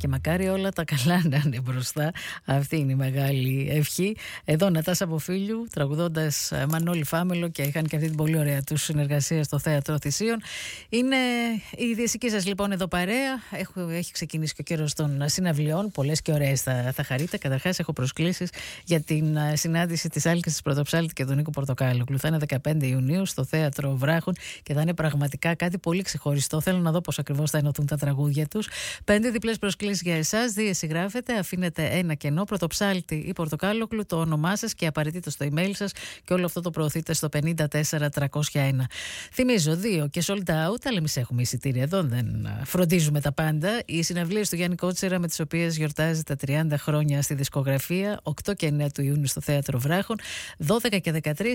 και μακάρι όλα τα καλά να είναι μπροστά. Αυτή είναι η μεγάλη ευχή. Εδώ Νατάσα Αποφίλιου, τραγουδώντας Μανώλη Φάμελο, και είχαν και αυτή την πολύ ωραία τους συνεργασία στο Θέατρο Θησίων. Είναι η διασική σας λοιπόν εδώ παρέα. Έχει ξεκινήσει και ο καιρός των συναυλιών. Πολλές και ωραίες θα χαρείτε. Καταρχάς, έχω προσκλήσεις για την συνάντηση της Άλκης της Πρωτοψάλτη και του Νίκου Πορτοκάλογλου. Θα είναι 15 Ιουνίου στο Θέατρο Βράχων και θα είναι πραγματικά κάτι πολύ ξεχωριστό. Θέλω να δω πώς ακριβώς θα ενωθούν τα τραγούδια τους. 5 διπλές προσκλήσεις για εσάς. 2 συγγράφετε. Αφήνετε ένα κενό. Πρωτοψάλτη ή Πορτοκάλογλου, το όνομά σας και απαραίτητο στο email σας, και όλο αυτό το προωθείτε στο 54301. Θυμίζω 2 και sold out, αλλά εμείς έχουμε εισιτήρια εδώ, δεν φροντίζουμε τα πάντα. Οι συναυλίες του Γιάννη Κότσερα, με τις οποίες γιορτάζει τα 30 χρόνια στη δισκογραφία, 8 και 9 του Ιούνιου στο Θέατρο Βράχων, 12 και 13